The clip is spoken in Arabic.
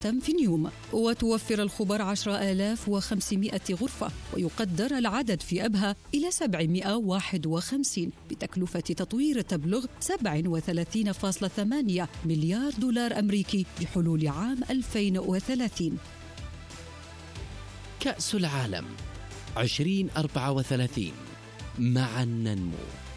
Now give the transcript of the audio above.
تنفينيوم، وتوفر الخبر 10,500 غرفة، ويقدر العدد في أبها إلى 751 بتكلفة تطوير تبلغ 37.8 مليار دولار أمريكي بحلول عام 2030. كأس العالم 2034 معا ننمو.